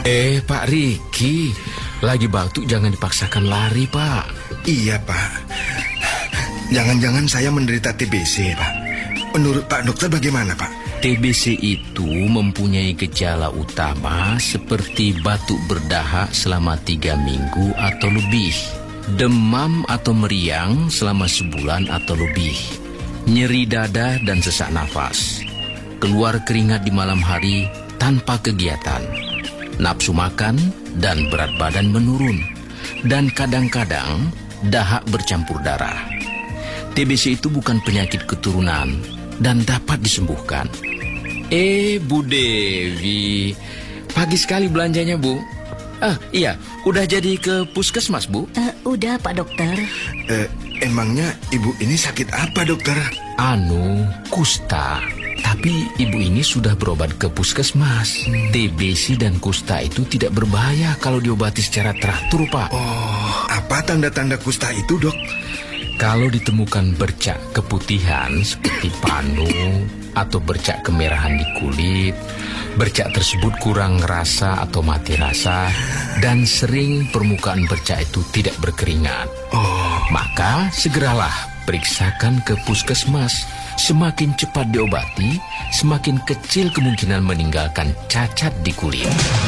Pak Riki, lagi batuk jangan dipaksakan lari, Pak. Iya, Pak. Jangan-jangan saya menderita TBC, Pak. Menurut Pak Dokter bagaimana, Pak? TBC itu mempunyai gejala utama seperti batuk berdahak selama 3 minggu atau lebih, demam atau meriang selama sebulan atau lebih, nyeri dada dan sesak nafas, keluar keringat di malam hari tanpa kegiatan, nafsu makan dan berat badan menurun, dan kadang-kadang dahak bercampur darah. TBC itu bukan penyakit keturunan dan dapat disembuhkan. Bu Dewi, pagi sekali belanjanya, Bu. Iya, udah jadi ke puskesmas, Bu? Udah, Pak Dokter. Emangnya ibu ini sakit apa, Dokter? Kusta. Tapi ibu ini sudah berobat ke puskesmas. TBC dan kusta itu tidak berbahaya kalau diobati secara teratur, Pak. Oh, apa tanda-tanda kusta itu, Dok? Kalau ditemukan bercak keputihan seperti panu atau bercak kemerahan di kulit, bercak tersebut kurang rasa atau mati rasa, dan sering permukaan bercak itu tidak berkeringat, maka segeralah periksakan ke puskesmas. Semakin cepat diobati, semakin kecil kemungkinan meninggalkan cacat di kulit.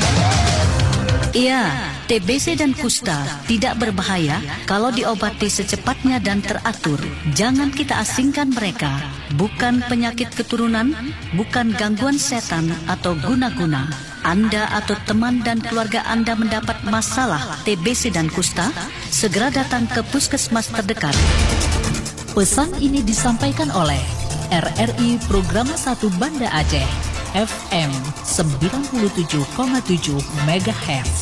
Iya, TBC dan kusta tidak berbahaya kalau diobati secepatnya dan teratur. Jangan kita asingkan mereka. Bukan penyakit keturunan, bukan gangguan setan atau guna-guna. Anda atau teman dan keluarga Anda mendapat masalah TBC dan kusta, segera datang ke puskesmas terdekat. Pesan ini disampaikan oleh RRI Program 1 Banda Aceh, FM 97,7 MHz.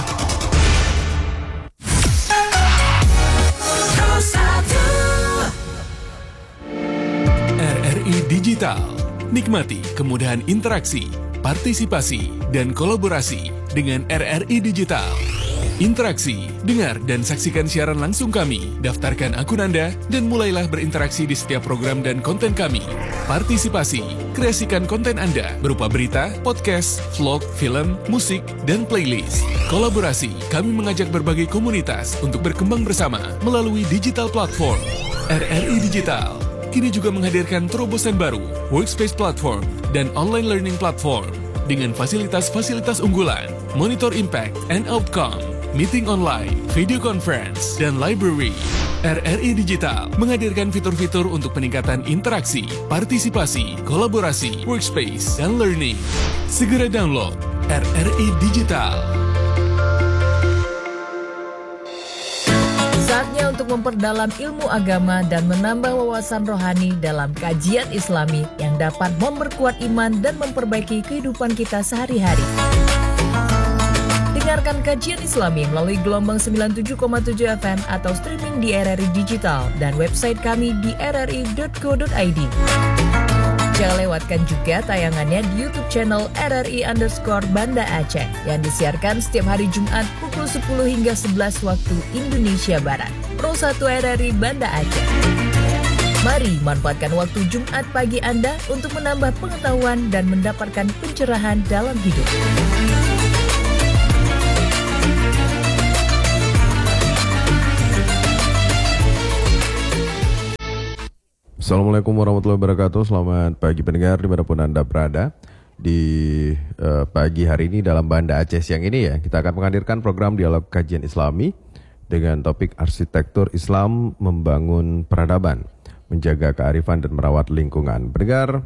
RRI Digital. Nikmati kemudahan interaksi, partisipasi, dan kolaborasi dengan RRI Digital. Interaksi, dengar dan saksikan siaran langsung kami, daftarkan akun Anda, dan mulailah berinteraksi di setiap program dan konten kami. Partisipasi, kreasikan konten Anda berupa berita, podcast, vlog, film, musik, dan playlist. Kolaborasi, kami mengajak berbagai komunitas untuk berkembang bersama melalui digital platform. RRI Digital kini juga menghadirkan terobosan baru, workspace platform, dan online learning platform dengan fasilitas-fasilitas unggulan, monitor impact and outcome, meeting online, video conference, dan library. RRI Digital menghadirkan fitur-fitur untuk peningkatan interaksi, partisipasi, kolaborasi, workspace, dan learning. Segera download RRI Digital. Saatnya untuk memperdalam ilmu agama dan menambah wawasan rohani dalam kajian Islami yang dapat memperkuat iman dan memperbaiki kehidupan kita sehari-hari. Dengarkan kajian Islami melalui gelombang 97,7 FM atau streaming di RRI Digital dan website kami di rri.co.id. Jangan lewatkan juga tayangannya di YouTube channel RRI_Banda Aceh yang disiarkan setiap hari Jumat pukul 10 hingga 11 waktu Indonesia Barat. Pro 1 RRI Banda Aceh. Mari manfaatkan waktu Jumat pagi Anda untuk menambah pengetahuan dan mendapatkan pencerahan dalam hidup. Assalamualaikum warahmatullahi wabarakatuh. Selamat pagi pendengar dimanapun Anda berada. Di pagi hari ini dalam Banda Aceh siang ini ya, kita akan menghadirkan program dialog kajian Islami dengan topik arsitektur Islam membangun peradaban, menjaga kearifan dan merawat lingkungan. Pendengar,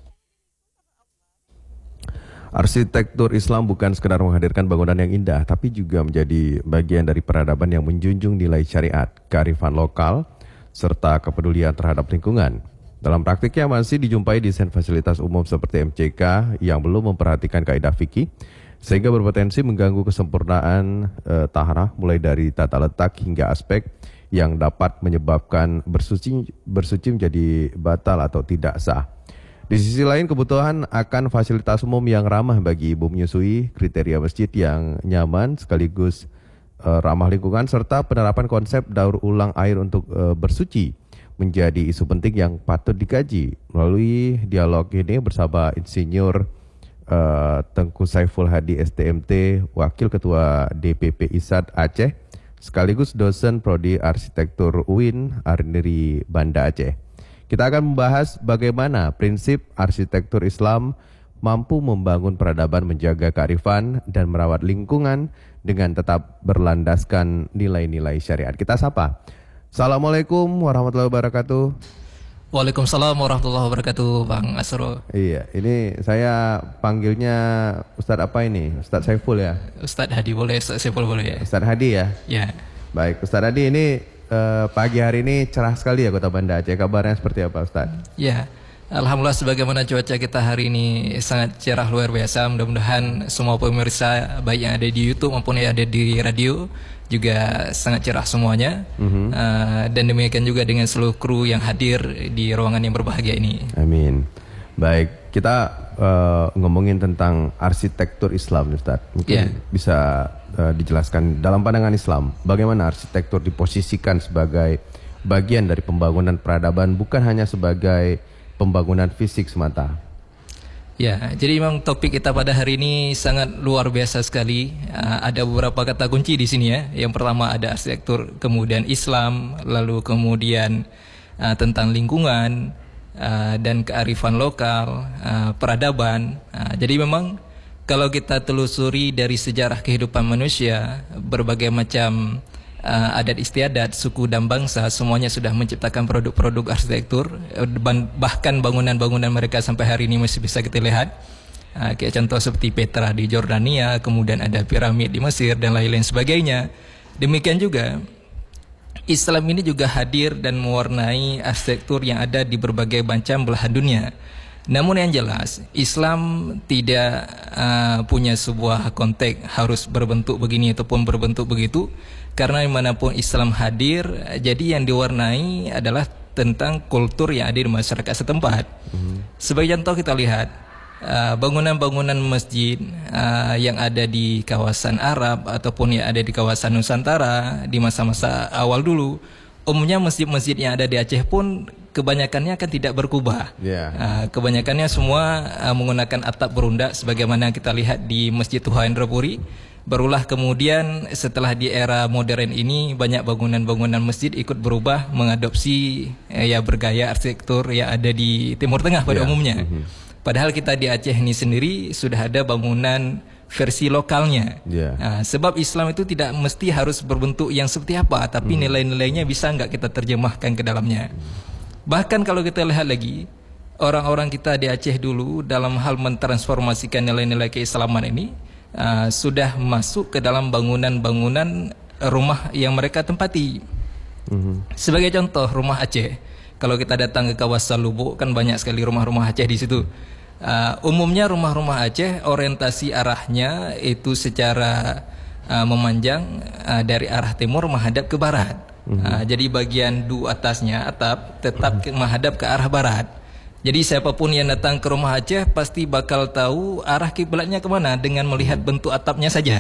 arsitektur Islam bukan sekedar menghadirkan bangunan yang indah, tapi juga menjadi bagian dari peradaban yang menjunjung nilai syariat, kearifan lokal, serta kepedulian terhadap lingkungan. Dalam praktiknya masih dijumpai desain fasilitas umum seperti MCK yang belum memperhatikan kaidah fikih, sehingga berpotensi mengganggu kesempurnaan taharah mulai dari tata letak hingga aspek yang dapat menyebabkan bersuci menjadi batal atau tidak sah. Di sisi lain, kebutuhan akan fasilitas umum yang ramah bagi ibu menyusui, kriteria masjid yang nyaman sekaligus ramah lingkungan, serta penerapan konsep daur ulang air untuk bersuci menjadi isu penting yang patut dikaji. Melalui dialog ini bersama Insinyur Tengku Saiful Hadi STMT, Wakil Ketua DPP ISAD Aceh, sekaligus dosen Prodi Arsitektur UIN Arneri Banda Aceh. Kita akan membahas bagaimana prinsip arsitektur Islam mampu membangun peradaban, menjaga kearifan, dan merawat lingkungan dengan tetap berlandaskan nilai-nilai syariat. Kita sapa. Assalamualaikum warahmatullahi wabarakatuh. Waalaikumsalam warahmatullahi wabarakatuh, Bang Asro. Iya, ini saya panggilnya Ustadz apa ini? Ustadz Saiful ya? Ustadz Hadi boleh, Ustadz Saiful boleh ya? Ustadz Hadi ya? Ya. Baik, Ustadz Hadi ini pagi hari ini cerah sekali ya Kota Banda Aceh. Kabarnya seperti apa Ustadz? Ya, alhamdulillah sebagaimana cuaca kita hari ini sangat cerah luar biasa. Mudah-mudahan semua pemirsa baik yang ada di YouTube maupun yang ada di radio juga sangat cerah semuanya. Dan demikian juga dengan seluruh kru yang hadir di ruangan yang berbahagia ini. Amin. Baik, kita ngomongin tentang arsitektur Islam, Ustaz. Mungkin bisa dijelaskan dalam pandangan Islam, bagaimana arsitektur diposisikan sebagai bagian dari pembangunan peradaban, bukan hanya sebagai pembangunan fisik semata. Ya, jadi memang topik kita pada hari ini sangat luar biasa sekali. Ada beberapa kata kunci di sini ya. Yang pertama ada arsitektur, kemudian Islam, lalu kemudian tentang lingkungan dan kearifan lokal, peradaban. Jadi memang kalau kita telusuri dari sejarah kehidupan manusia, berbagai macam adat istiadat, suku dan bangsa semuanya sudah menciptakan produk-produk arsitektur, bahkan bangunan-bangunan mereka sampai hari ini masih bisa kita lihat. Kayak contoh seperti Petra di Jordania, kemudian ada piramid di Mesir dan lain-lain sebagainya. Demikian juga Islam ini juga hadir dan mewarnai arsitektur yang ada di berbagai macam belahan dunia. Namun yang jelas Islam tidak punya sebuah konteks harus berbentuk begini ataupun berbentuk begitu. Karena dimanapun Islam hadir, jadi yang diwarnai adalah tentang kultur yang ada di masyarakat setempat. Sebagai contoh kita lihat bangunan-bangunan masjid yang ada di kawasan Arab ataupun yang ada di kawasan Nusantara di masa-masa awal dulu. Umumnya masjid-masjid yang ada di Aceh pun kebanyakannya kan tidak berkubah. Kebanyakannya semua menggunakan atap berundak sebagaimana kita lihat di Masjid Tuha Indrapuri. Barulah kemudian setelah di era modern ini banyak bangunan-bangunan masjid ikut berubah mengadopsi bergaya arsitektur yang ada di Timur Tengah pada umumnya. Padahal kita di Aceh ini sendiri sudah ada bangunan versi lokalnya. Sebab Islam itu tidak mesti harus berbentuk yang seperti apa, tapi nilai-nilainya bisa enggak kita terjemahkan ke dalamnya. Bahkan kalau kita lihat lagi, orang-orang kita di Aceh dulu dalam hal mentransformasikan nilai-nilai keislaman ini sudah masuk ke dalam bangunan-bangunan rumah yang mereka tempati. Sebagai contoh rumah Aceh, kalau kita datang ke kawasan Lubuk kan banyak sekali rumah-rumah Aceh di situ. Umumnya rumah-rumah Aceh orientasi arahnya itu secara memanjang dari arah timur menghadap ke barat. Jadi bagian atasnya atap tetap menghadap ke arah barat. Jadi siapapun yang datang ke rumah Aceh pasti bakal tahu arah kiblatnya kemana dengan melihat bentuk atapnya saja.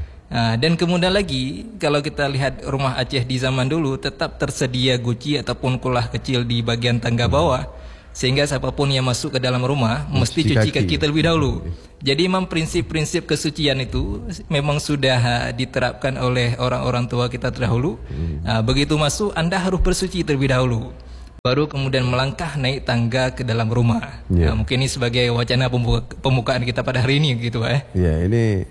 Dan kemudian lagi kalau kita lihat rumah Aceh di zaman dulu tetap tersedia guci ataupun kulah kecil di bagian tangga bawah, sehingga siapapun yang masuk ke dalam rumah mesti cuci kaki terlebih dahulu. Jadi memang prinsip-prinsip kesucian itu memang sudah diterapkan oleh orang-orang tua kita terdahulu. Begitu masuk Anda harus bersuci terlebih dahulu, baru kemudian melangkah naik tangga ke dalam rumah. Mungkin ini sebagai wacana pembukaan kita pada hari ini gitu ini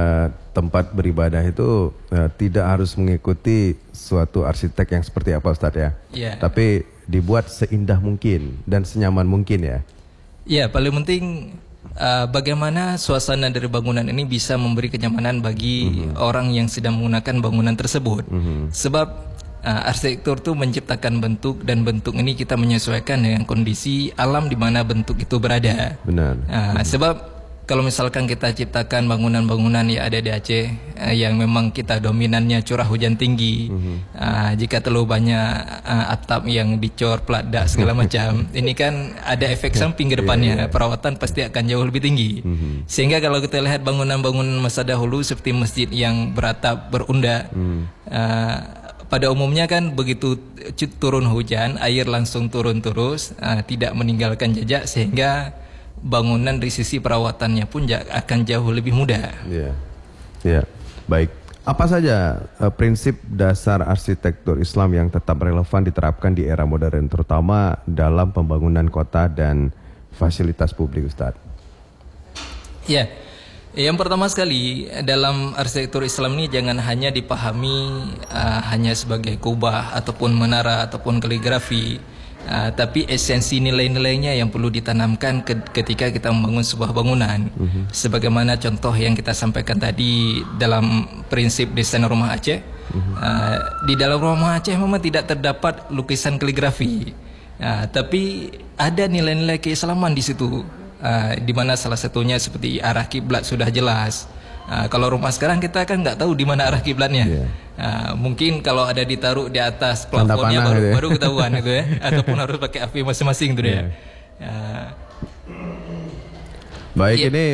tempat beribadah itu tidak harus mengikuti suatu arsitek yang seperti apa Ustaz ya. Tapi dibuat seindah mungkin dan senyaman mungkin ya. Paling penting bagaimana suasana dari bangunan ini bisa memberi kenyamanan bagi orang yang sedang menggunakan bangunan tersebut. Sebab arsitektur itu menciptakan bentuk, dan bentuk ini kita menyesuaikan dengan kondisi alam di mana bentuk itu berada. Sebab kalau misalkan kita ciptakan bangunan-bangunan yang ada di Aceh yang memang kita dominannya curah hujan tinggi, jika terlalu banyak atap yang dicor, peladak segala macam, ini kan ada efek samping ke depannya. Perawatan pasti akan jauh lebih tinggi. Sehingga kalau kita lihat bangunan-bangunan masa dahulu seperti masjid yang beratap berundak, pada umumnya kan begitu turun hujan, air langsung turun terus, tidak meninggalkan jejak, sehingga bangunan dari sisi perawatannya pun akan jauh lebih mudah. Ya, baik. Apa saja prinsip dasar arsitektur Islam yang tetap relevan diterapkan di era modern, terutama dalam pembangunan kota dan fasilitas publik, Ustadz? Ya, yang pertama sekali dalam arsitektur Islam ini jangan hanya dipahami hanya sebagai kubah ataupun menara ataupun kaligrafi. Tapi esensi nilai-nilainya yang perlu ditanamkan ketika kita membangun sebuah bangunan. Sebagaimana contoh yang kita sampaikan tadi dalam prinsip desain rumah Aceh. Di dalam rumah Aceh memang tidak terdapat lukisan kaligrafi, tapi ada nilai-nilai keislaman di situ, di mana salah satunya seperti arah kiblat sudah jelas. Kalau rumah sekarang kita kan nggak tahu di mana arah kiblatnya. Mungkin kalau ada ditaruh di atas plafonnya baru ketahuan gitu ya, ataupun harus pakai api masing-masing gitu ya. Baik, ini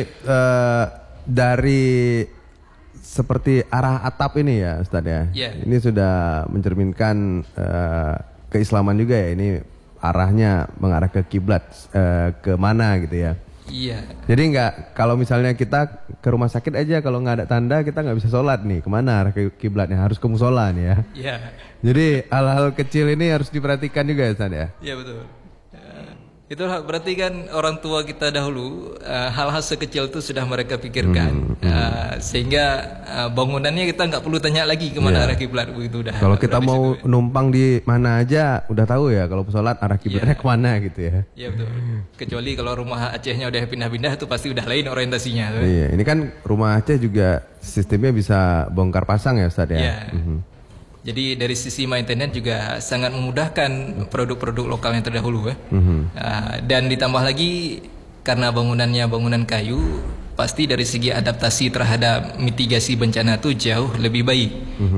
dari seperti arah atap ini ya, Ustaz ya. Ini sudah mencerminkan keislaman juga ya. Ini arahnya mengarah ke kiblat, ke mana gitu ya. Iya. Jadi kalau misalnya kita ke rumah sakit aja, kalau nggak ada tanda kita nggak bisa sholat nih. Kemana arah kiblatnya? Harus ke musola nih ya. Iya. Jadi hal-hal kecil ini harus diperhatikan juga ya, Ustaz ya. Iya betul. Itulah berarti kan orang tua kita dahulu hal-hal sekecil itu sudah mereka pikirkan, sehingga bangunannya kita nggak perlu tanya lagi kemana arah kiblat begitu dah. Kalau kita mau numpang di mana aja udah tahu ya kalau sholat arah kiblatnya kemana gitu ya. Iya betul. Kecuali kalau rumah Acehnya udah pindah-pindah itu pasti udah lain orientasinya. Iya, ini kan rumah Aceh juga sistemnya bisa bongkar pasang ya, Ustaz ya. Iya. Jadi dari sisi maintenance juga sangat memudahkan produk-produk lokal yang terdahulu ya. Dan ditambah lagi karena bangunannya bangunan kayu, pasti dari segi adaptasi terhadap mitigasi bencana itu jauh lebih baik.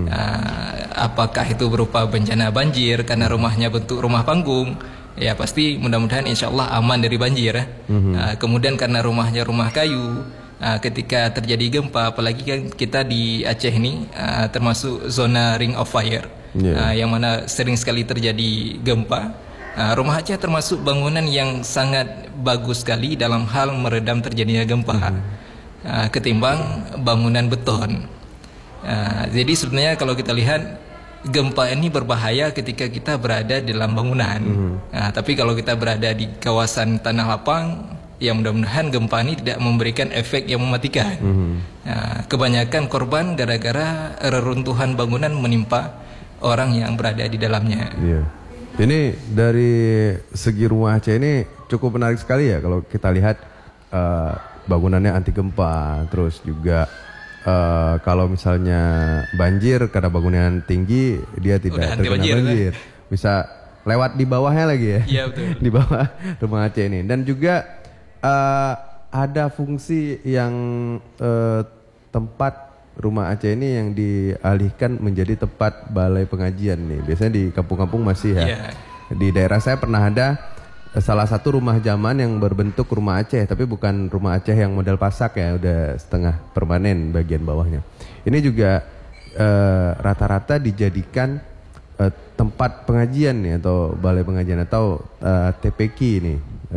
Apakah itu berupa bencana banjir karena rumahnya bentuk rumah panggung, ya pasti mudah-mudahan insya Allah aman dari banjir ya. Kemudian karena rumahnya rumah kayu, ketika terjadi gempa, apalagi kan kita di Aceh ini termasuk zona ring of fire, yang mana sering sekali terjadi gempa. Rumah Aceh termasuk bangunan yang sangat bagus sekali dalam hal meredam terjadinya gempa, ketimbang bangunan beton. Jadi sebenarnya kalau kita lihat gempa ini berbahaya ketika kita berada di dalam bangunan. Tapi kalau kita berada di kawasan tanah lapang, ya mudah-mudahan gempa ini tidak memberikan efek yang mematikan. Kebanyakan korban gara-gara reruntuhan bangunan menimpa orang yang berada di dalamnya. Ini dari segi rumah Aceh ini cukup menarik sekali ya kalau kita lihat bangunannya anti gempa, terus juga kalau misalnya banjir karena bangunan tinggi dia tidak terkena banjir, bisa lewat di bawahnya lagi ya. Iya betul. Di bawah rumah Aceh ini, dan juga ada fungsi yang tempat rumah Aceh ini yang dialihkan menjadi tempat balai pengajian nih. Biasanya di kampung-kampung masih ya. Di daerah saya pernah ada salah satu rumah zaman yang berbentuk rumah Aceh, tapi bukan rumah Aceh yang model pasak ya, udah setengah permanen bagian bawahnya. Ini juga rata-rata dijadikan tempat pengajian nih, atau balai pengajian, atau TPQ ini.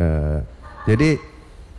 Jadi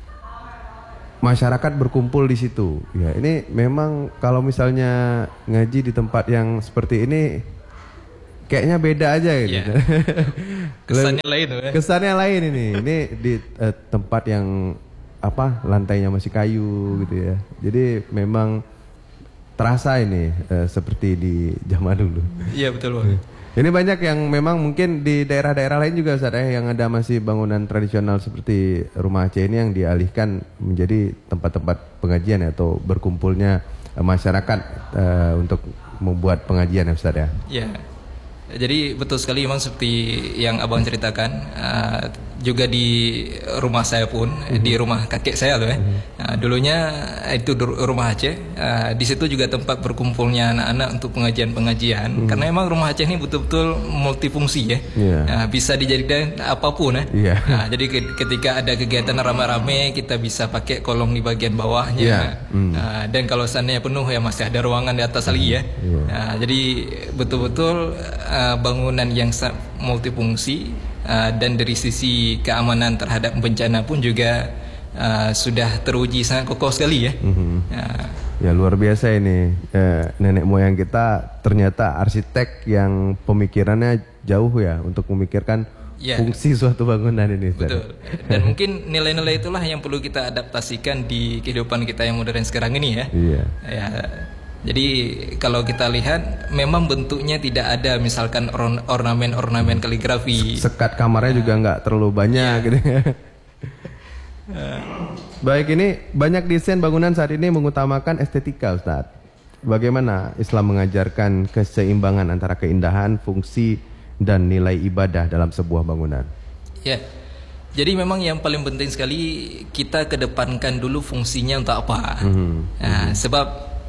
masyarakat berkumpul di situ. Ya, ini memang kalau misalnya ngaji di tempat yang seperti ini kayaknya beda aja gitu. Kesannya lain ya. Kesannya lain ini. Ini di tempat yang lantainya masih kayu gitu ya. Jadi memang terasa ini seperti di zaman dulu. Iya betul Bang. Ini banyak yang memang mungkin di daerah-daerah lain juga Ustaz ya, yang ada masih bangunan tradisional seperti rumah Aceh ini yang dialihkan menjadi tempat-tempat pengajian atau berkumpulnya masyarakat untuk membuat pengajian ya Ustaz ya. Iya. Jadi betul sekali memang seperti yang Abang ceritakan, juga di rumah saya pun, di rumah kakek saya tuh ya. Dulunya itu rumah Aceh, di situ juga tempat berkumpulnya anak-anak untuk pengajian-pengajian. Karena memang rumah Aceh ini betul-betul multifungsi ya. Bisa dijadikan apapun ya. Jadi ketika ada kegiatan ramai-ramai, kita bisa pakai kolong di bagian bawahnya. Dan kalau seandainya penuh ya masih ada ruangan di atas lagi ya. Jadi betul-betul bangunan yang multifungsi, dan dari sisi keamanan terhadap bencana pun juga sudah teruji sangat kokoh sekali ya. Ya luar biasa ini, nenek moyang kita ternyata arsitek yang pemikirannya jauh ya untuk memikirkan fungsi suatu bangunan ini. Betul. Dan mungkin nilai-nilai itulah yang perlu kita adaptasikan di kehidupan kita yang modern sekarang ini ya. Ya. Jadi kalau kita lihat memang bentuknya tidak ada misalkan ornamen-ornamen kaligrafi. Sekat kamarnya juga nggak terlalu banyak gitu ya. Baik, ini banyak desain bangunan saat ini mengutamakan estetika, Ustadz. Bagaimana Islam mengajarkan keseimbangan antara keindahan, fungsi, dan nilai ibadah dalam sebuah bangunan? Ya, jadi memang yang paling penting sekali kita kedepankan dulu fungsinya untuk apa. Sebab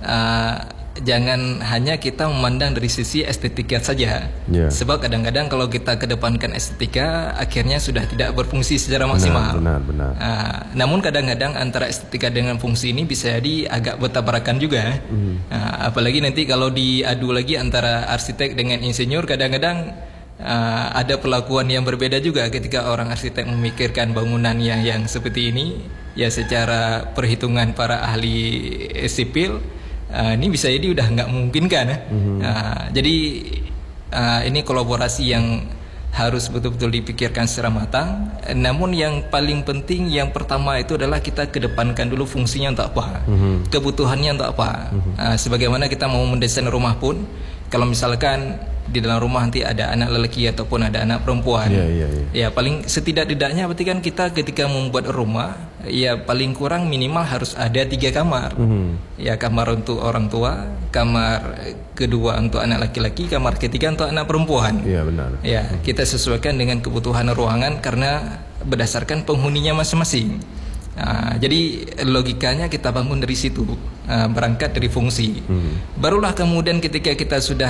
jangan hanya kita memandang dari sisi estetika saja. Sebab kadang-kadang kalau kita kedepankan estetika, akhirnya sudah tidak berfungsi secara maksimal. Benar. Namun kadang-kadang antara estetika dengan fungsi ini bisa jadi agak bertabrakan juga. Apalagi nanti kalau diadu lagi antara arsitek dengan insinyur, kadang-kadang ada perlakuan yang berbeda juga ketika orang arsitek memikirkan bangunan yang seperti ini. Ya secara perhitungan para ahli sipil, ini bisa jadi udah nggak memungkinkan ya. Jadi ini kolaborasi yang harus betul-betul dipikirkan secara matang. Namun yang paling penting yang pertama itu adalah kita kedepankan dulu fungsinya untuk apa, kebutuhannya untuk apa. Sebagaimana kita mau mendesain rumah pun, kalau misalkan di dalam rumah nanti ada anak lelaki ataupun ada anak perempuan, ya paling setidak-tidaknya berarti kan kita ketika membuat rumah, ya paling kurang minimal harus ada 3 kamar. Ya kamar untuk orang tua, kamar kedua untuk anak laki-laki, kamar ketiga untuk anak perempuan. Iya benar. Ya kita sesuaikan dengan kebutuhan ruangan karena berdasarkan penghuninya masing-masing. Jadi logikanya kita bangun dari situ, berangkat dari fungsi. Barulah kemudian ketika kita sudah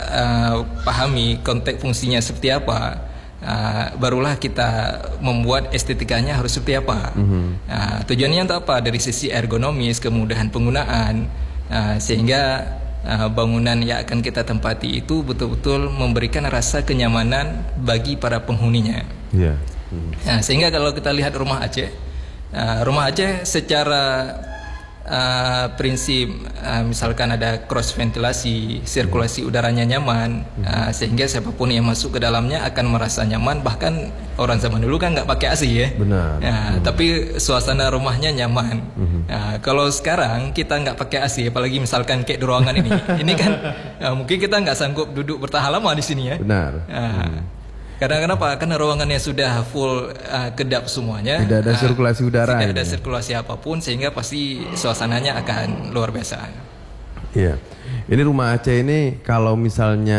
pahami konteks fungsinya seperti apa, barulah kita membuat estetikanya harus seperti apa. Tujuannya untuk apa? Dari sisi ergonomis, kemudahan penggunaan, sehingga bangunan yang akan kita tempati itu betul-betul memberikan rasa kenyamanan bagi para penghuninya. Sehingga kalau kita lihat rumah Aceh, rumah Aceh secara prinsip misalkan ada cross ventilasi, sirkulasi udaranya nyaman, sehingga siapapun yang masuk ke dalamnya akan merasa nyaman. Bahkan orang zaman dulu kan nggak pakai AC ya. Tapi suasana rumahnya nyaman. Kalau sekarang kita nggak pakai AC, apalagi misalkan kayak di ruangan ini kan mungkin kita nggak sanggup duduk bertahan lama di sini ya. Karena kenapa? Karena ruangannya sudah full kedap semuanya. Tidak ada sirkulasi udara. Tidak ada sirkulasi apapun, sehingga pasti suasananya akan luar biasa. Iya. Ini rumah Aceh ini kalau misalnya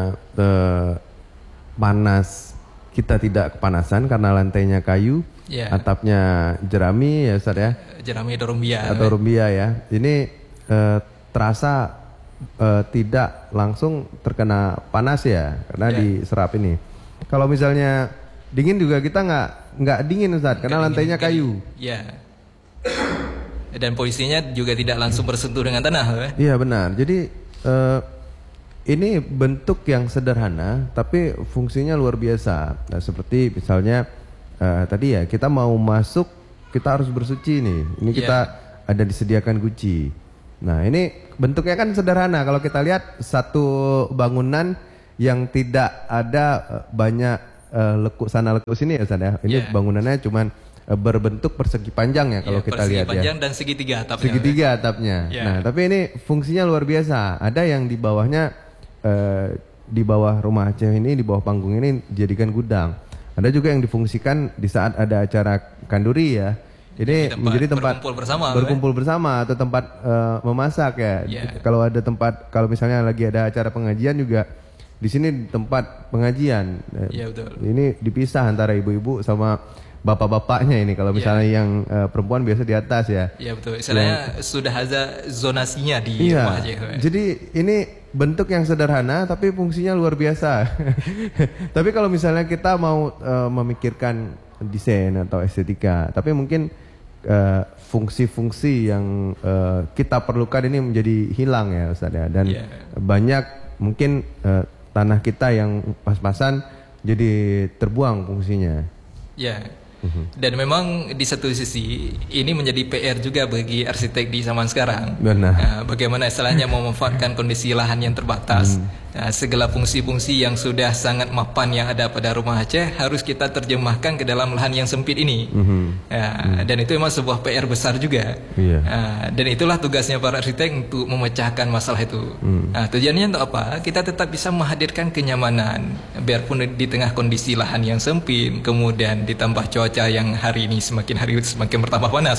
panas, kita tidak kepanasan karena lantainya kayu, atapnya jerami ya Ustaz ya. Jerami atau rumbia. Atau rumbia ya. Ini terasa tidak langsung terkena panas ya, karena diserap ini. Kalau misalnya dingin juga kita nggak dingin Ustaz, karena lantainya kayu. Dan posisinya juga tidak langsung bersentuh dengan tanah. Iya benar. Jadi ini bentuk yang sederhana tapi fungsinya luar biasa. Nah, seperti misalnya tadi ya, kita mau masuk kita harus bersuci nih. Ini kita ada disediakan guci. Nah ini bentuknya kan sederhana. Kalau kita lihat satu bangunan yang tidak ada banyak lekuk sana lekuk sini ya Ustaz ya. Ini bangunannya cuman berbentuk persegi panjang ya kalau kita lihat ya. Persegi panjang dan segitiga atapnya. Segitiga atapnya. Nah, tapi ini fungsinya luar biasa. Ada yang di bawahnya di bawah rumah Aceh ini, di bawah panggung ini dijadikan gudang. Ada juga yang difungsikan di saat ada acara kanduri ya. Ini menjadi tempat berkumpul bersama atau tempat memasak ya. Kalau ada tempat, kalau misalnya lagi ada acara pengajian juga di sini tempat pengajian. Betul. Ini dipisah antara ibu-ibu sama bapak-bapaknya ini. Kalau misalnya yang perempuan biasa di atas ya. Iya betul. Istilahnya sudah ada zonasinya di rumah aja. Jadi ini bentuk yang sederhana tapi fungsinya luar biasa. Tapi kalau misalnya kita mau memikirkan desain atau estetika, tapi mungkin fungsi-fungsi yang kita perlukan ini menjadi hilang ya Ustaz ya. Dan banyak mungkin tanah kita yang pas-pasan jadi terbuang fungsinya. Dan memang di satu sisi ini menjadi PR juga bagi arsitek di zaman sekarang. Bagaimana istilahnya memanfaatkan kondisi lahan yang terbatas. Segala fungsi-fungsi yang sudah sangat mapan yang ada pada Rumah Aceh harus kita terjemahkan ke dalam lahan yang sempit ini. Dan itu memang sebuah PR besar juga. Dan itulah tugasnya para arsitek untuk memecahkan masalah itu. Tujuannya untuk apa? Kita tetap bisa menghadirkan kenyamanan biarpun di tengah kondisi lahan yang sempit, kemudian ditambah cuaca yang hari ini semakin bertambah panas.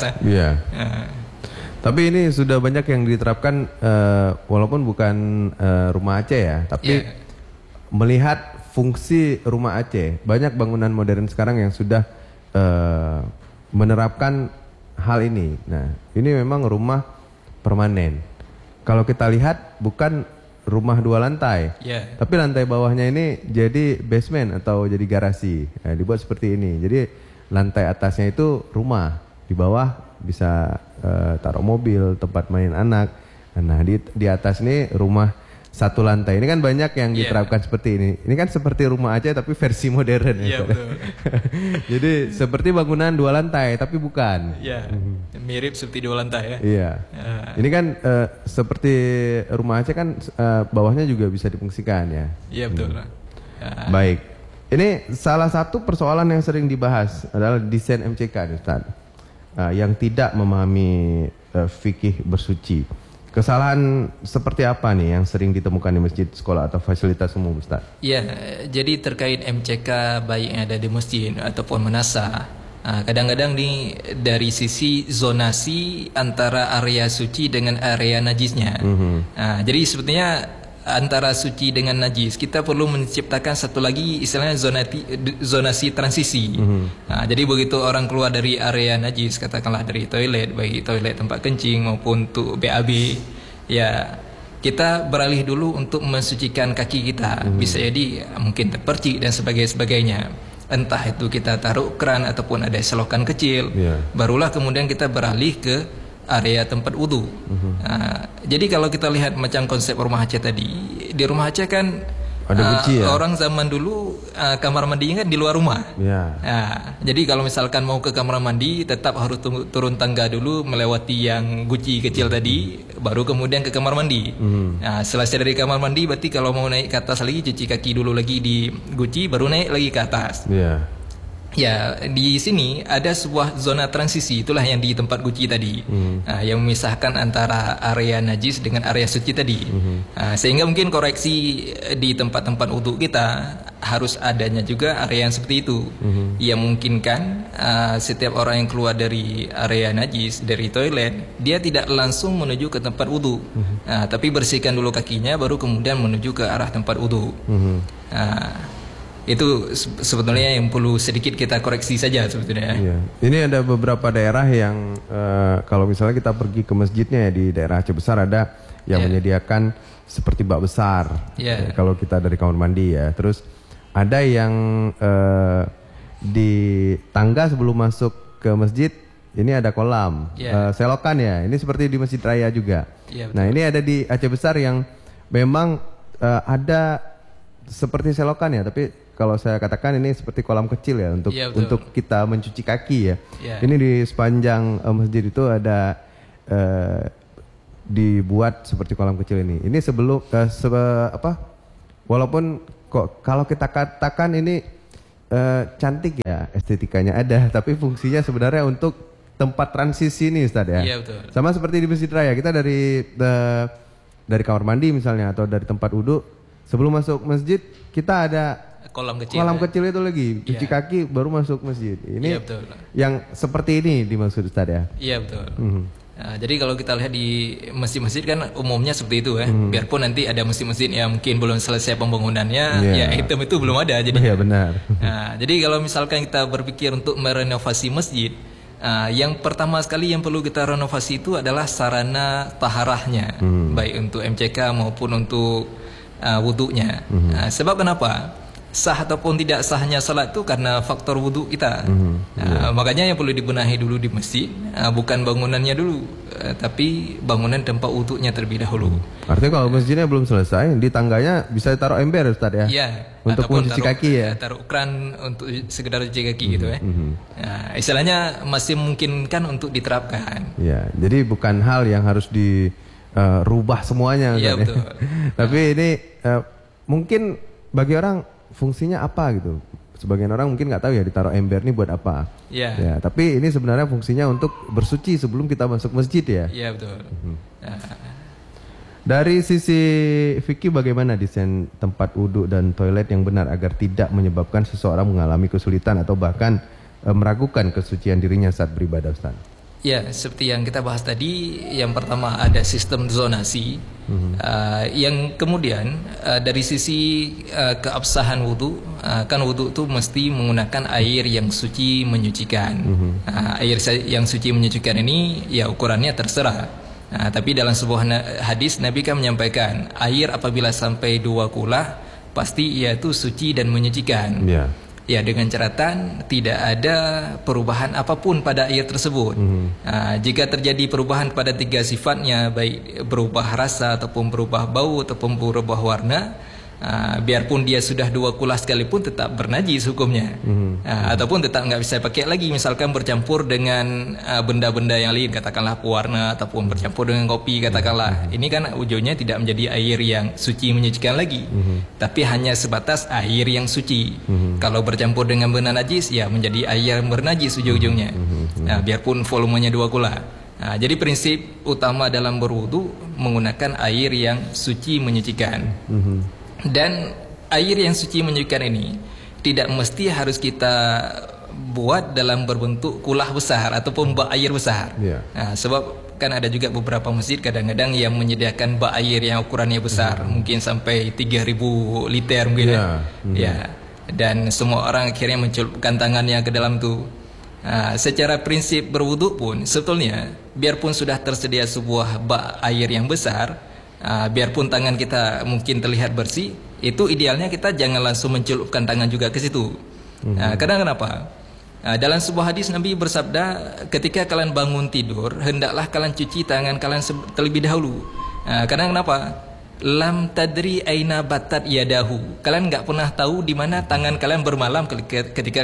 Tapi ini sudah banyak yang diterapkan walaupun bukan Rumah Aceh ya, tapi melihat fungsi Rumah Aceh, banyak bangunan modern sekarang yang sudah menerapkan hal ini. Nah, ini memang rumah permanen. Kalau kita lihat bukan rumah 2 lantai, tapi lantai bawahnya ini jadi basement atau jadi garasi. Dibuat seperti ini. Jadi lantai atasnya itu rumah, di bawah bisa taruh mobil, tempat main anak. Nah, di atas ini rumah 1 lantai. Ini kan banyak yang diterapkan seperti ini. Ini kan seperti Rumah Aceh tapi versi modern ya. Jadi seperti bangunan 2 lantai tapi bukan. Mirip seperti 2 lantai ya. Ini kan seperti Rumah Aceh kan bawahnya juga bisa difungsikan ya. Betul. Baik. Ini salah satu persoalan yang sering dibahas adalah desain MCK nih, Ustaz. Yang tidak memahami fikih bersuci. Kesalahan seperti apa nih yang sering ditemukan di masjid, sekolah atau fasilitas umum, Ustaz? Jadi terkait MCK baik yang ada di masjid ataupun manasah, kadang-kadang nih dari sisi zonasi antara area suci dengan area najisnya. Jadi sebetulnya antara suci dengan najis kita perlu menciptakan satu lagi istilahnya zonasi transisi. Jadi begitu orang keluar dari area najis, katakanlah dari toilet, baik toilet tempat kencing maupun untuk BAB, ya kita beralih dulu untuk mensucikan kaki kita. Bisa jadi mungkin terpercik dan sebagainya. Entah itu kita taruh keran ataupun ada selokan kecil. Barulah kemudian kita beralih ke area tempat wudu. Jadi kalau kita lihat macam konsep Rumah Aceh tadi, di Rumah Aceh kan ada orang zaman dulu kamar mandinya kan di luar rumah. Jadi kalau misalkan mau ke kamar mandi tetap harus turun tangga dulu melewati yang guci kecil tadi, baru kemudian ke kamar mandi. Selesai dari kamar mandi berarti kalau mau naik ke atas lagi cuci kaki dulu lagi di guci, baru naik lagi ke atas. Ya, di sini ada sebuah zona transisi, itulah yang di tempat guci tadi, yang memisahkan antara area najis dengan area suci tadi. Sehingga mungkin koreksi di tempat-tempat wudu kita harus adanya juga area yang seperti itu, yang memungkinkan setiap orang yang keluar dari area najis, dari toilet, dia tidak langsung menuju ke tempat wudu, tapi bersihkan dulu kakinya, baru kemudian menuju ke arah tempat wudu. Itu sebetulnya yang perlu sedikit kita koreksi saja sebetulnya. Ini ada beberapa daerah yang kalau misalnya kita pergi ke masjidnya ya, di daerah Aceh Besar ada yang menyediakan seperti bak besar. Kalau kita dari kamar mandi ya. Terus ada yang di tangga sebelum masuk ke masjid ini ada kolam, selokan ya. Ini seperti di Masjid Raya juga. Nah, ini ada di Aceh Besar yang memang ada seperti selokan ya, tapi kalau saya katakan ini seperti kolam kecil ya untuk kita mencuci kaki ya. Ini di sepanjang masjid itu ada dibuat seperti kolam kecil ini. Ini sebelum walaupun kok kalau kita katakan ini cantik ya, estetikanya ada, tapi fungsinya sebenarnya untuk tempat transisi nih, Ustaz ya. Sama seperti di Masjid Raya, kita dari kamar mandi misalnya atau dari tempat wudhu, sebelum masuk masjid kita ada kolam kecil itu lagi, cuci kaki baru masuk masjid. Ini yang seperti ini dimaksud, Ustaz ya. Betul. Jadi kalau kita lihat di masjid-masjid kan umumnya seperti itu ya. Biarpun nanti ada masjid-masjid yang mungkin belum selesai pembangunannya, ya item itu belum ada. Jadi benar. Jadi kalau misalkan kita berpikir untuk merenovasi masjid, yang pertama sekali yang perlu kita renovasi itu adalah sarana taharahnya, baik untuk MCK maupun untuk wudunya. Sebab kenapa? sah ataupun tidak sahnya salat itu karena faktor wudhu kita. Makanya yang perlu dibenahi dulu di masjid bukan bangunannya dulu, tapi bangunan tempat wudhunya terlebih dahulu. Artinya kalau masjidnya belum selesai, di tangganya bisa taruh ember Ustaz ya? Iya. Untuk mencuci kaki ya? Taruh keran untuk sekedar cuci kaki gitu ya. Nah, istilahnya masih memungkinkan untuk diterapkan. Ya, jadi bukan hal yang harus dirubah semuanya. Iya betul. Tapi ini mungkin bagi orang fungsinya apa gitu. Sebagian orang mungkin nggak tahu ya ditaruh ember ini buat apa. Iya. Ya, tapi ini sebenarnya fungsinya untuk bersuci sebelum kita masuk masjid ya. Iya betul. Dari sisi fikih bagaimana desain tempat wudhu dan toilet yang benar agar tidak menyebabkan seseorang mengalami kesulitan atau bahkan meragukan kesucian dirinya saat beribadah, Ustaz? Ya, seperti yang kita bahas tadi, yang pertama ada sistem zonasi, yang kemudian dari sisi keabsahan wudhu, kan wudhu itu mesti menggunakan air yang suci menyucikan. Air yang suci menyucikan ini ya ukurannya terserah. Tapi dalam sebuah hadis Nabi kan menyampaikan air apabila sampai 2 kulah pasti ia itu suci dan menyucikan. Ya, dengan catatan tidak ada perubahan apapun pada air tersebut. Jika terjadi perubahan pada 3 sifatnya, baik berubah rasa ataupun berubah bau ataupun berubah warna, biarpun dia sudah 2 kulah sekalipun tetap bernajis hukumnya. Ataupun tetap nggak bisa pakai lagi, misalkan bercampur dengan benda-benda yang lain, katakanlah pewarna ataupun bercampur dengan kopi katakanlah. Ini kan ujungnya tidak menjadi air yang suci menyucikan lagi, tapi hanya sebatas air yang suci. Kalau bercampur dengan benda najis ya menjadi air yang bernajis ujung-ujungnya. Biarpun volumenya 2 kulah. Jadi prinsip utama dalam berwudu menggunakan air yang suci menyucikan. Dan air yang suci menyucikan ini tidak mesti harus kita buat dalam berbentuk kulah besar ataupun bak air besar. Sebab kan ada juga beberapa masjid kadang-kadang yang menyediakan bak air yang ukurannya besar, mungkin sampai 3.000 liter mungkin. Dan semua orang akhirnya mencelupkan tangannya ke dalam itu. Secara prinsip berwudu pun sebetulnya biarpun sudah tersedia sebuah bak air yang besar, biarpun tangan kita mungkin terlihat bersih, itu idealnya kita jangan langsung mencelupkan tangan juga ke situ. Kadang kenapa? Dalam sebuah hadis Nabi bersabda, ketika kalian bangun tidur, hendaklah kalian cuci tangan kalian terlebih dahulu. Kadang kenapa? Lam tadri aina batat yadahu. Kalian nggak pernah tahu di mana tangan kalian bermalam ketika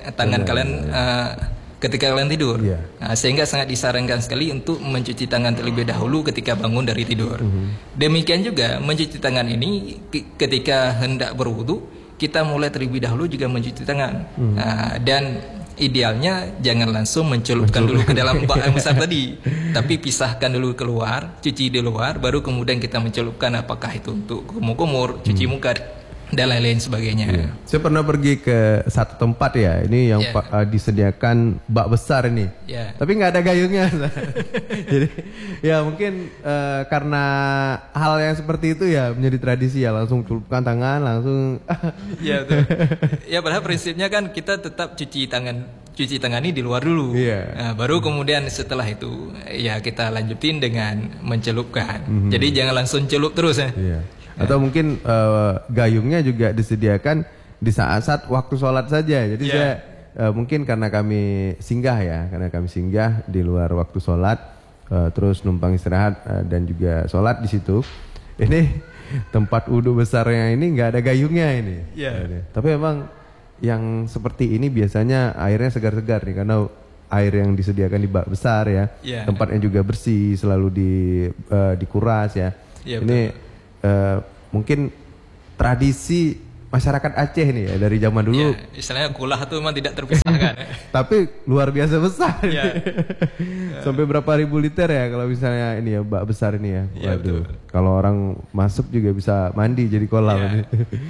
kalian tidur. Sehingga sangat disarankan sekali untuk mencuci tangan terlebih dahulu ketika bangun dari tidur. Demikian juga mencuci tangan ini ketika hendak berwudu, kita mulai terlebih dahulu juga mencuci tangan. Dan idealnya jangan langsung mencelupkan dulu ke dalam bak yang besar tadi, tapi pisahkan dulu keluar, cuci di luar, baru kemudian kita mencelupkan, apakah itu untuk kumur-kumur, cuci muka dan lain-lain sebagainya. Saya pernah pergi ke satu tempat ya, ini yang disediakan bak besar ini, tapi nggak ada gayungnya. Jadi ya mungkin karena hal yang seperti itu ya menjadi tradisi ya, langsung celupkan tangan langsung. Ya betul. Ya padahal prinsipnya kan kita tetap cuci tangan ini di luar dulu. Baru kemudian setelah itu ya kita lanjutin dengan mencelupkan. Jadi jangan langsung celup terus ya. Atau mungkin gayungnya juga disediakan di saat-saat waktu sholat saja. Jadi saya mungkin karena kami singgah di luar waktu sholat, terus numpang istirahat dan juga sholat di situ. Ini tempat wudhu besarnya ini nggak ada gayungnya ini. Tapi memang yang seperti ini biasanya airnya segar-segar nih, karena air yang disediakan di bak besar ya. Tempatnya juga bersih, selalu dikuras ya. Ini mungkin tradisi masyarakat Aceh nih ya dari zaman dulu. Istilahnya kulah itu memang tidak terpisahkan. Tapi luar biasa besar. Sampai berapa ribu liter ya kalau misalnya ini ya bak besar ini ya. Waduh. Kalau orang masuk juga bisa mandi jadi kolam.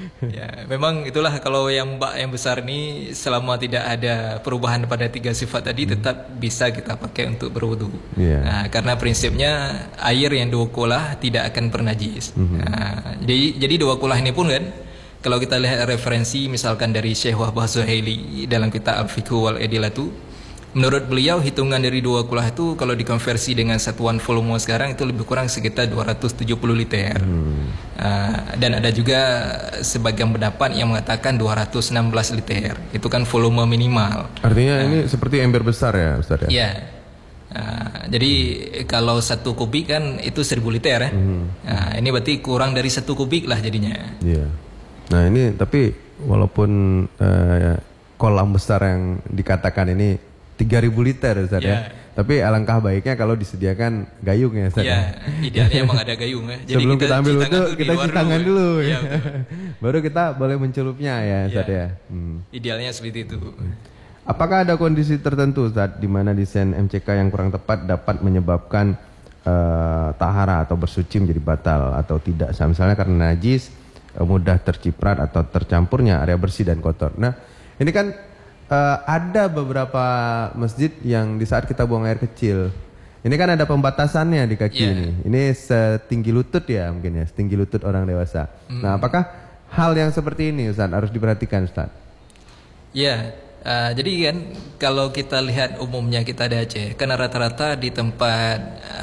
Memang itulah kalau yang bak yang besar ini selama tidak ada perubahan pada 3 sifat tadi tetap bisa kita pakai untuk berwudu. Karena prinsipnya air yang 2 kulah tidak akan bernajis. Jadi 2 kulah ini pun kan, kalau kita lihat referensi misalkan dari Syekh Wahbah Zuhaili dalam kitab Al-Fiqh wal Adilatu, menurut beliau hitungan dari 2 kulah itu kalau dikonversi dengan satuan volume sekarang itu lebih kurang sekitar 270 liter. Dan ada juga sebagian pendapat yang mengatakan 216 liter. Itu kan volume minimal. Artinya ini seperti ember besar ya Ustaz ya? Iya. Jadi kalau 1 kubik kan itu 1000 liter ya. Ini berarti kurang dari 1 kubik lah jadinya. Iya. Nah ini tapi walaupun kolam besar yang dikatakan ini 3000 liter Ustaz ya. Tapi alangkah baiknya kalau disediakan gayung ya Ustaz. Iya, idealnya emang ada gayung ya. Jadi sebelum kita ambil itu kita cuci tangan dulu. Ya, baru kita boleh mencelupnya ya Ustaz ya. Idealnya seperti itu. Apakah ada kondisi tertentu Ustaz di mana desain MCK yang kurang tepat dapat menyebabkan tahara atau bersuci menjadi batal atau tidak? Misalnya karena najis, mudah terciprat atau tercampurnya area bersih dan kotor. Nah, ini kan ada beberapa masjid yang di saat kita buang air kecil, ini kan ada pembatasannya di kaki ini. Ini setinggi lutut ya mungkin ya, setinggi lutut orang dewasa. Nah, apakah hal yang seperti ini Ustaz harus diperhatikan Ustaz? Ya, jadi kan kalau kita lihat umumnya kita di Aceh, karena rata-rata di tempat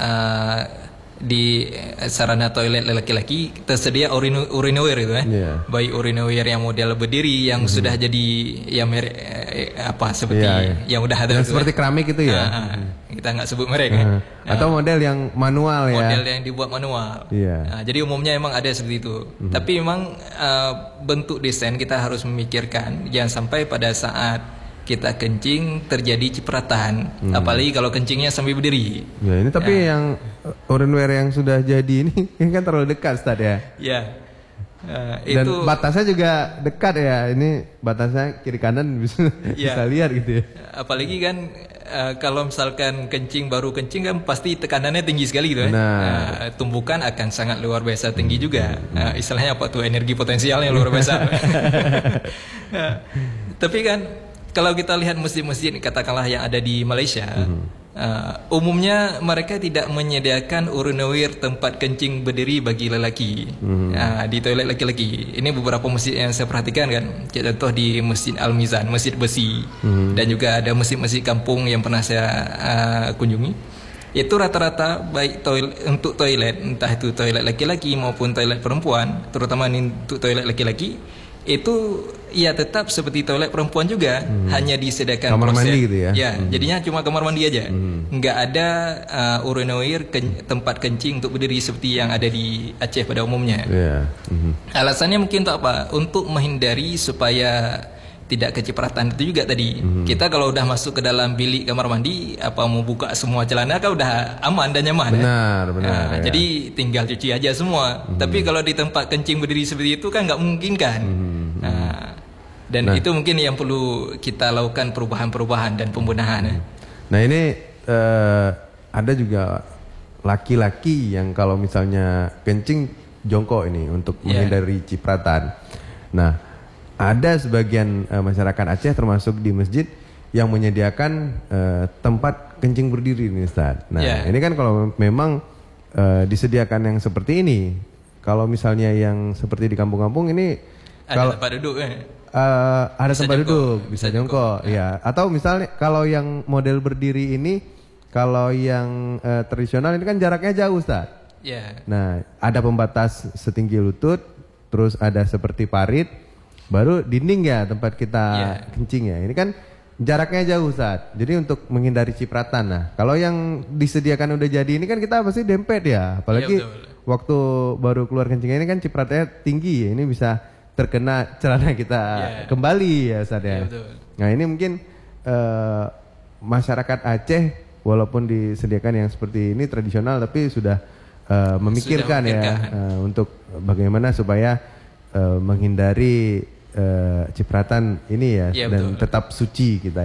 di sarana toilet laki-laki tersedia urinoir itu baik urinoir yang model berdiri yang sudah jadi yang merek seperti yang udah ada yang seperti keramik itu ya. Kita nggak sebut merek atau model yang manual ya, model yang dibuat manual. Jadi umumnya emang ada seperti itu. Tapi memang bentuk desain kita harus memikirkan jangan sampai pada saat kita kencing terjadi cipratan, apalagi kalau kencingnya sambil berdiri. Ya ini tapi yang urinware yang sudah jadi ini kan terlalu dekat Ustaz ya. Ya. Dan itu batasnya juga dekat ya. Ini batasnya kiri kanan bisa lihat gitu ya. Apalagi kan kalau misalkan baru kencing kan pasti tekanannya tinggi sekali gitu ya. Tumbukan akan sangat luar biasa tinggi juga. Istilahnya apa tuh, energi potensialnya luar biasa. Tapi kan kalau kita lihat masjid-masjid katakanlah yang ada di Malaysia, umumnya mereka tidak menyediakan urinoir tempat kencing berdiri bagi lelaki di toilet laki-laki. Ini beberapa masjid yang saya perhatikan kan. Contoh di Masjid Al-Mizan, Masjid Besi, dan juga ada masjid-masjid kampung yang pernah saya kunjungi. Itu rata-rata baik untuk toilet, entah itu toilet laki-laki maupun toilet perempuan, terutama untuk toilet laki-laki, itu ya tetap seperti toilet perempuan juga, hanya disediakan kamar mandi gitu ya. Jadinya cuma kamar mandi aja. Nggak ada urinoir tempat kencing untuk berdiri seperti yang ada di Aceh pada umumnya. Alasannya mungkin untuk apa? Untuk menghindari supaya tidak kecipratan itu juga tadi. Kita kalau udah masuk ke dalam bilik kamar mandi, apa mau buka semua celana kan udah aman dan nyaman. Benar. Jadi tinggal cuci aja semua. Tapi kalau di tempat kencing berdiri seperti itu kan nggak mungkin kan. Dan itu mungkin yang perlu kita lakukan perubahan-perubahan dan pembenahan. Nah ini ada juga laki-laki yang kalau misalnya kencing jongkok ini untuk menghindari cipratan. Nah ada sebagian masyarakat Aceh termasuk di masjid yang menyediakan tempat kencing berdiri nih Ustaz. Nah ini kan kalau memang disediakan yang seperti ini, kalau misalnya yang seperti di kampung-kampung ini ada tempat duduk ada tempat duduk, bisa jongkok ya. Atau misalnya kalau yang model berdiri ini, kalau yang tradisional ini kan jaraknya jauh Ustaz. Nah ada pembatas setinggi lutut, terus ada seperti parit, baru dinding ya tempat kita kencing ya. Ini kan jaraknya jauh Ustaz. Jadi untuk menghindari cipratan. Nah kalau yang disediakan udah jadi ini kan kita pasti dempet ya. Apalagi waktu baru keluar kencingnya ini kan cipratnya tinggi ya. Ini bisa terkena celana kita kembali ya Ustaz ya. Nah ini mungkin masyarakat Aceh walaupun disediakan yang seperti ini tradisional, tapi sudah memikirkan ya untuk bagaimana supaya menghindari cipratan ini ya, dan tetap suci kita.